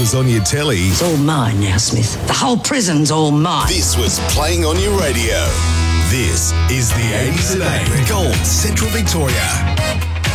was on your telly. It's all mine now, Smith. The whole prison's all mine. This was playing on your radio. This is the 80s at 8 Gold Central Victoria.